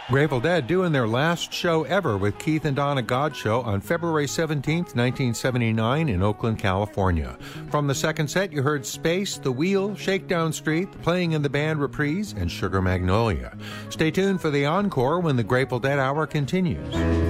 Grateful Dead doing their last show ever with Keith and Donna God Show on February 17th, 1979 in Oakland, California. From the second set, you heard Space, The Wheel, Shakedown Street, Playing in the Band Reprise, and Sugar Magnolia. Stay tuned for the encore when the Grateful Dead Hour continues.